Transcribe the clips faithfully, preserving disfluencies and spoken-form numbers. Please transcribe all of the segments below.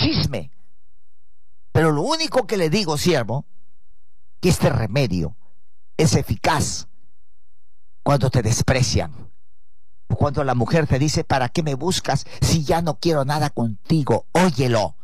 chisme. Pero lo único que le digo, siervo, que este remedio es eficaz cuando te desprecian. Cuando la mujer te dice, ¿para qué me buscas si ya no quiero nada contigo? Óyelo.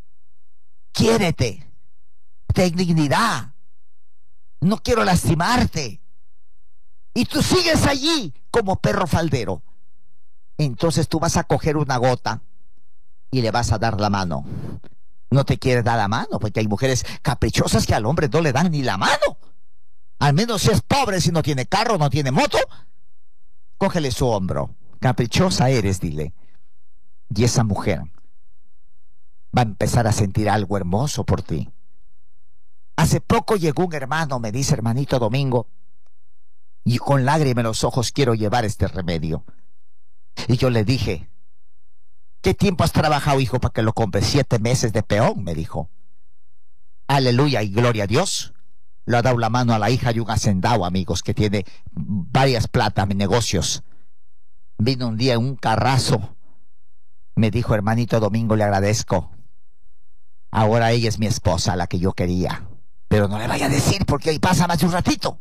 Quiérete. Ten dignidad. No quiero lastimarte. Y tú sigues allí como perro faldero. Entonces tú vas a coger una gota y le vas a dar la mano. No te quiere dar la mano, porque hay mujeres caprichosas que al hombre no le dan ni la mano. Al menos si es pobre, si no tiene carro, no tiene moto, cógele su hombro. Caprichosa eres, dile. Y esa mujer va a empezar a sentir algo hermoso por ti. Hace poco llegó un hermano, me dice, hermanito Domingo, y con lágrimas en los ojos quiero llevar este remedio. Y yo le dije, ¿qué tiempo has trabajado, hijo, para que lo compres? Siete meses de peón, me dijo. Aleluya y gloria a Dios. Le ha dado la mano a la hija de un hacendado, amigos, que tiene varias platas en negocios. Vino un día en un carrazo. Me dijo, hermanito Domingo, le agradezco. Ahora ella es mi esposa, la que yo quería. Pero no le vaya a decir, porque ahí pasa más de un ratito.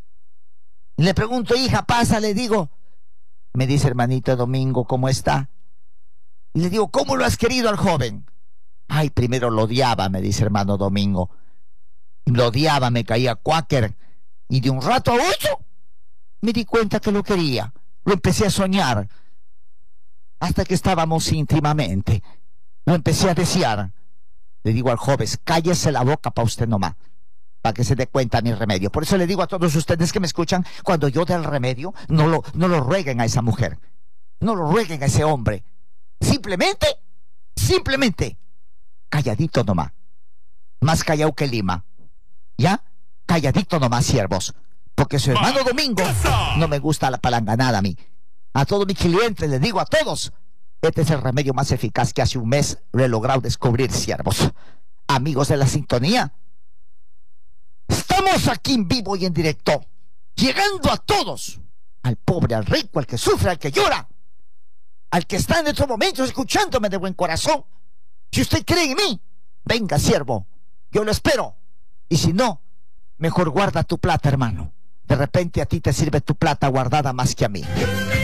Le pregunto, hija, pasa, le digo. Me dice, hermanito Domingo, ¿cómo está? Y le digo, ¿cómo lo has querido al joven? Ay, primero lo odiaba, me dice hermano Domingo. Lo odiaba, me caía cuáquer. Y de un rato a otro, me di cuenta que lo quería. Lo empecé a soñar. Hasta que estábamos íntimamente. Lo empecé a desear. Le digo al joven, cállese la boca para usted nomás, para que se dé cuenta mi remedio. Por eso le digo a todos ustedes que me escuchan, cuando yo dé el remedio, no lo, no lo rueguen a esa mujer. No lo rueguen a ese hombre. Simplemente, simplemente, calladito nomás. Más callado que Lima. ¿Ya? Calladito nomás, siervos. Porque su hermano Domingo no me gusta la palanganada a mí. A todos mis clientes les digo, a todos, este es el remedio más eficaz que hace un mes lo he logrado descubrir, siervos. Amigos de la sintonía, estamos aquí en vivo y en directo, llegando a todos, al pobre, al rico, al que sufre, al que llora, al que está en estos momentos escuchándome de buen corazón. Si usted cree en mí, venga, siervo, yo lo espero. Y si no, mejor guarda tu plata, hermano. De repente a ti te sirve tu plata guardada más que a mí.